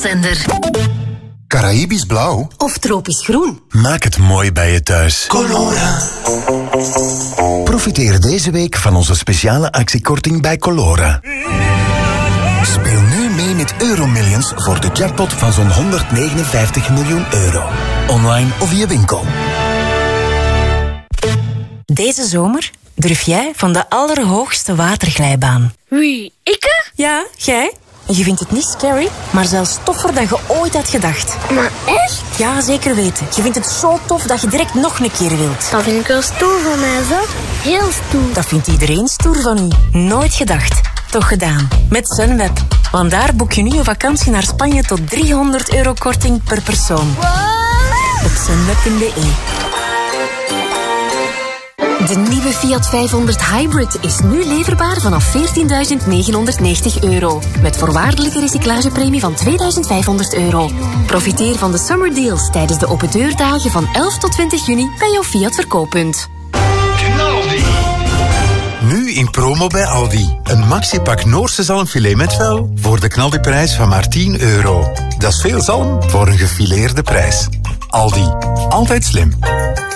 Zender. Caraïbisch blauw of tropisch groen. Maak het mooi bij je thuis. Colora. Profiteer deze week van onze speciale actiekorting bij Colora. Speel nu mee met Euromillions voor de jackpot van zo'n 159 miljoen euro. Online of via winkel. Deze zomer durf jij van de allerhoogste waterglijbaan. Wie, ikke? Ja, jij. Je vindt het niet scary, maar zelfs toffer dan je ooit had gedacht. Maar echt? Ja, zeker weten. Je vindt het zo tof dat je direct nog een keer wilt. Dat vind ik wel stoer van mij, zo. Heel stoer. Dat vindt iedereen stoer van u. Nooit gedacht. Toch gedaan. Met Sunweb. Want daar boek je nu een vakantie naar Spanje tot €300 korting per persoon. Wow. Op sunweb.be. De nieuwe Fiat 500 Hybrid is nu leverbaar vanaf €14.990. Met voorwaardelijke recyclagepremie van €2.500. Profiteer van de summer deals tijdens de open deurdagen van 11 tot 20 juni bij jouw Fiat verkooppunt. Nu in promo bij Aldi. Een maxipak Noorse zalmfilet met vel voor de knaldiprijs van maar €10. Dat is veel zalm voor een gefileerde prijs. Aldi. Altijd slim.